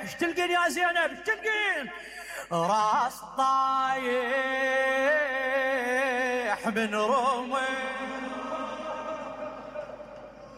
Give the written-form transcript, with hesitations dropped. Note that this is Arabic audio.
ايش تلقين يا زينب ايش تلقين؟ راس طايح من رومي